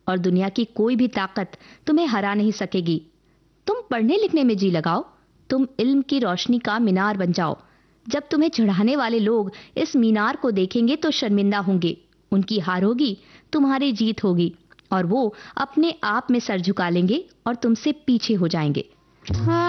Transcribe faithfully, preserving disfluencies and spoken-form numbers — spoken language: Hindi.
और दुनिया की कोई भी ताकत तुम्हें हरा नहीं सकेगी। तुम पढ़ने लिखने में जी लगाओ, तुम इल्म की रोशनी का मीनार बन जाओ। जब तुम्हें चढ़ाने वाले लोग इस मीनार को देखेंगे तो शर्मिंदा होंगे। उनकी हार होगी, तुम्हारी जीत होगी, और वो अपने आप में सर झुका लेंगे और तुमसे पीछे हो जाएंगे।